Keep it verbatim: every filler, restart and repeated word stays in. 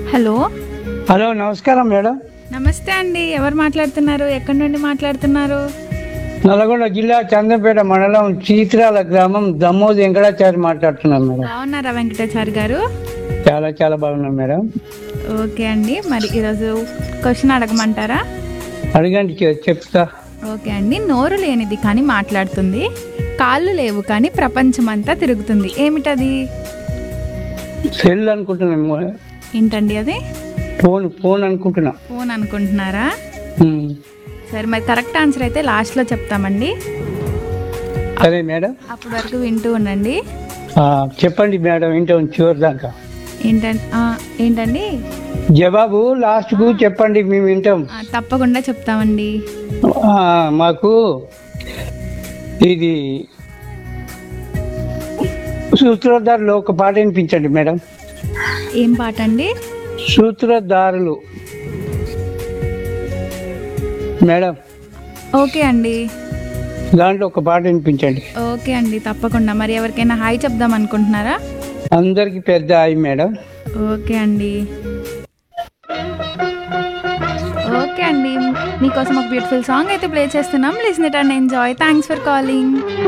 Hello. Hello, నమస్కారం madam. నమస్తే అండి. ఎవరు మాట్లాడుతున్నారు? ఎక్కడి నుండి మాట్లాడుతున్నారు? నల్గొండ జిల్లా చందంపేట మండలం చీత్రాల గ్రామం దమ్మోజు వెంకటాచారి మాట్లాడుతున్నాను మేడం. బాగున్నారా వెంకటాచారి గారు? చాలా చాలా బాగున్నాం మేడం. ఓకే అండి, మరి ఈరోజు క్వశ్చన్ అడగమంటారా? అడగండి, చె- చెప్తా. ఓకే అండి. నోరు లేనిది కానీ మాట్లాడుతుంది, కాళ్ళు లేవు కానీ ప్రపంచమంతా తిరుగుతుంది, ఏమిటది? సెల్ అనుకుంటున్నాను. ఏంటండి అది? ఫోన్ ఫోన్ అనుకుంటున్నా. ఫోన్ అనుకుంటున్నారా? ఉమ్. సరే, మరి కరెక్ట్ ఆన్సర్ అయితే లాస్ట్లో చెప్తామండి, సరే మేడం. అప్పటి వరకు వింటూ ఉండండి. ఆ, చెప్పండి మేడం, వింటాం చివరి దాకా. ఏంటండి ఏంటండి జవాబు లాస్ట్కు చెప్పండి, మేము వింటాం. ఆ, తప్పకుండా చెప్తామండి. ఆ, మాకు ఇది సూత్రధారులు ఒక పాట వినిపించండి మేడం. ఏం పాట అండి? సూత్రధారులు మేడం, ఓకే అండి. దాంట్లో ఒక పాట వినిపించండి. ఓకే అండి, తప్పకుండా. మరి ఎవరికైనా హాయ్ చెప్దాం అనుకుంటున్నారా? అందరికి పెద్ద అయి మేడం. ఓకే అండి. ఓకే అండి, మీకోసం ఒక బ్యూటిఫుల్ సాంగ్ అయితే ప్లే చేస్తున్నాం. Listen it and enjoy. Thanks for calling.